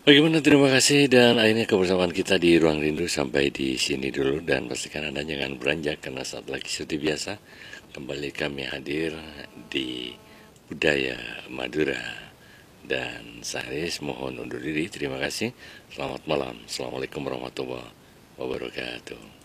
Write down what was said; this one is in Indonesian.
Bagaimana, terima kasih, dan akhirnya kebersamaan kita di Ruang Rindu sampai di sini dulu, dan pastikan Anda jangan beranjak karena saat lagi seperti biasa kembali kami hadir di Budaya Madura. Dan saya mohon undur diri, terima kasih, selamat malam, assalamualaikum warahmatullahi wabarakatuh.